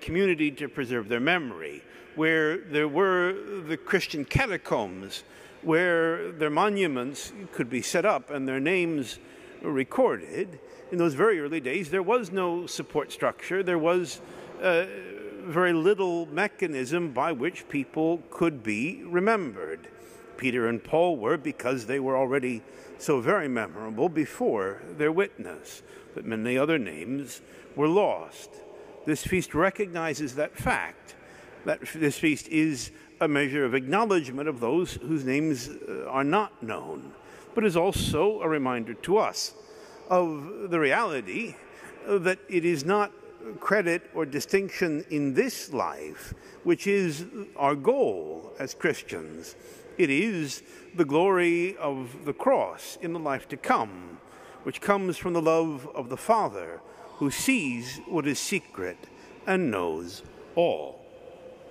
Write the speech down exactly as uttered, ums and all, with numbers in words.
community to preserve their memory, where there were the Christian catacombs, where their monuments could be set up and their names recorded. In those very early days, there was no support structure. There was uh, very little mechanism by which people could be remembered. Peter and Paul were, because they were already so very memorable before their witness, but many other names were lost. This feast recognizes that fact, that this feast is a measure of acknowledgement of those whose names are not known, but is also a reminder to us of the reality that it is not credit or distinction in this life which is our goal as Christians. It is the glory of the cross in the life to come, which comes from the love of the Father, who sees what is secret and knows all.